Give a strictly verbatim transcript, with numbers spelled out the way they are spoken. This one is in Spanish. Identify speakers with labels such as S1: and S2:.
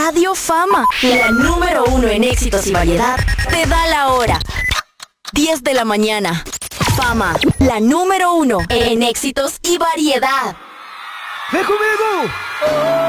S1: Radio Fama, la número uno en éxitos y variedad, te da la hora. diez de la mañana. Fama, la número uno en éxitos y variedad.
S2: ¡Ven conmigo!